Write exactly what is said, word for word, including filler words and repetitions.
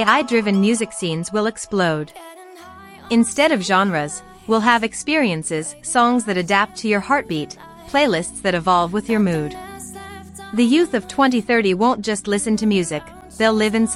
A I-driven music scenes will explode. Instead of genres, we'll have experiences, songs that adapt to your heartbeat, playlists that evolve with your mood. The youth of twenty thirty won't just listen to music, they'll live inside